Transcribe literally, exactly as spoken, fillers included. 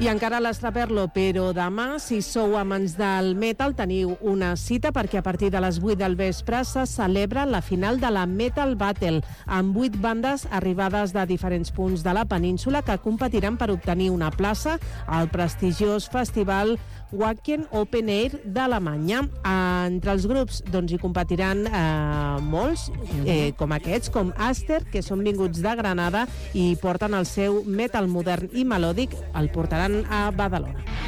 I encara l'Estraperlo, però demà, si sou amants del metal, teniu una cita perquè a partir de les vuit del vespre se celebra la final de la Metal Battle, amb vuit bandes arribades de diferents punts de la península que competiran per obtenir una plaça al prestigiós festival Wacken Open Air d'Alemanya. Entre els grups doncs, hi competiran eh, molts, eh, com aquests, com Aster, que són vinguts de Granada i porten el seu metal modern i melòdic, el portaran a Badalona.